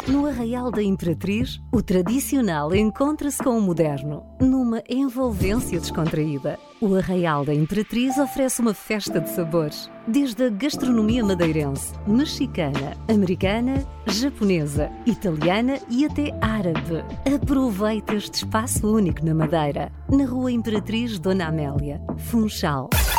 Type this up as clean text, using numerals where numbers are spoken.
No Arraial da Imperatriz, o tradicional encontra-se com o moderno, numa envolvência descontraída. O Arraial da Imperatriz oferece uma festa de sabores, desde a gastronomia madeirense, mexicana, americana, japonesa, italiana e até árabe. Aproveita este espaço único na Madeira, na Rua Imperatriz Dona Amélia, Funchal.